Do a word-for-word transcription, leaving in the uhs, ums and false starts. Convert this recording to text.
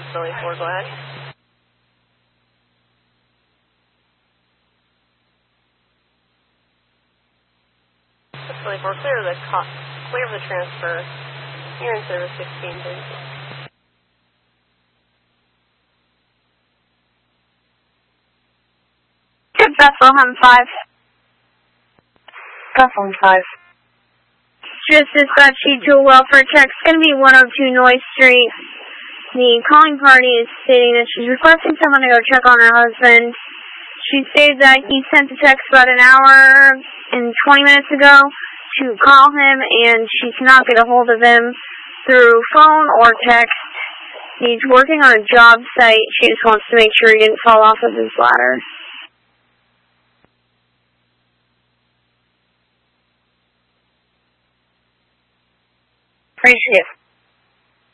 Billy four, go ahead. Billy four, clear the, clear the transfer. You're in service sixteen, please. Good, Bethlehem five. Bethlehem five. Just dispatch you to a welfare check. It's going to be one oh two Noise Street. The calling party is stating that she's requesting someone to go check on her husband. She stated that he sent a text about an hour and twenty minutes ago to call him, and she cannot get a hold of him through phone or text. He's working on a job site. She just wants to make sure he didn't fall off of his ladder. Appreciate it.